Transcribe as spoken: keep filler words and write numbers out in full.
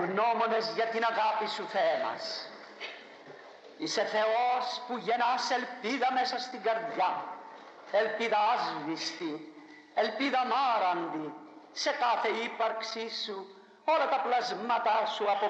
ευγνώμονες για την αγάπη σου, Θεέ μας. Είσαι Θεός που γεννάς ελπίδα μέσα στην καρδιά, ελπίδα άσβηστη, ελπίδα μάραντη σε κάθε ύπαρξή σου. Όλα τα πλασμάτά σου από